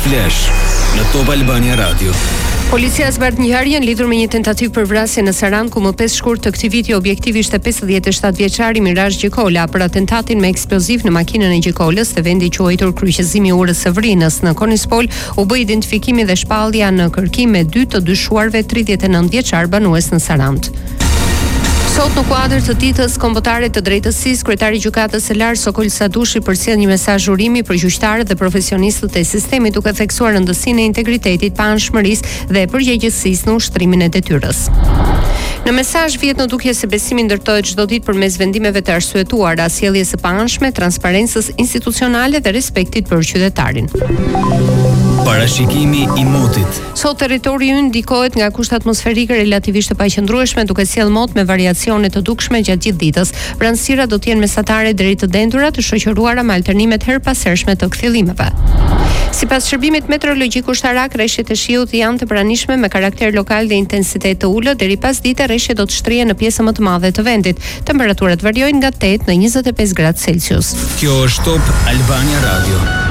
Flash në Top Albania Radio. Policia zbardh një ngjarje lidhur me një tentativë për vrasje në Saran, ku më 5 shkurt të këtij viti objektivi ishte 57 vjeçari Mirazh Gjikola për atentatin me eksploziv në makinën e Gjikolës te vendi i quajtur Kryqëzimi i Urës së Vrinës në Konispol. U bë identifikimi dhe shpallja në kërkim me 2 të dyshuarve 39 vjeçar banues në Sarand. Sot në kuadër të ditës kombëtare të drejtësisë, kryetari i gjykatës së lartë Sokol Sadushi përcjell një mesazh urimi për gjyqtarët dhe profesionistët e sistemit, duke theksuar rëndësinë e integritetit, paanshmërisë dhe përgjegjësisë në ushtrimin e detyrës. Në mesazh vjet në dukje se besimi ndërtohet çdo ditë përmes vendimeve të arsyetuara, sjelljes së paanshme, transparencës institucionale dhe respektit për qytetarin. Parashikimi i motit. Sot territori ynë ndikohet nga kushte atmosferike relativisht të paqëndrueshme, duke sjellë mot me variacione të dukshme gjatë gjithë ditës. Vranësira do të jenë mesatare deri të dentura, të shoqëruara me alternimet her pashershme të kthjellimeve. Sipas shërbimit meteorologjik ushtarak, rreshtet e shiut janë të pranishme me karakter lokal dhe intensitet të ulët. Deri pas dite rreshtet do të shtrihen në pjesën më të madhe të vendit. Temperaturat variojnë nga 8 në 25 gradë Celsius. Kjo është Top Albania Radio.